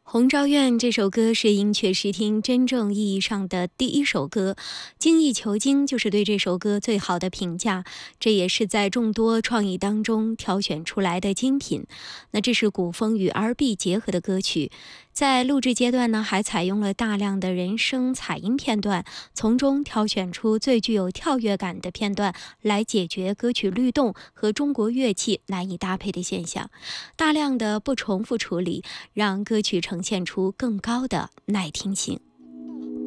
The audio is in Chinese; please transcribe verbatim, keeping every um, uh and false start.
《红昭愿》这首歌是音雀视听真正意义上的第一首歌，精益求精就是对这首歌最好的评价，这也是在众多创意当中挑选出来的精品。那这是古风与 R and B 结合的歌曲，在录制阶段呢，还采用了大量的人声采音片段，从中挑选出最具有跳跃感的片段，来解决歌曲律动和中国乐器难以搭配的现象。大量的不重复处理，让歌曲呈现出更高的耐听性。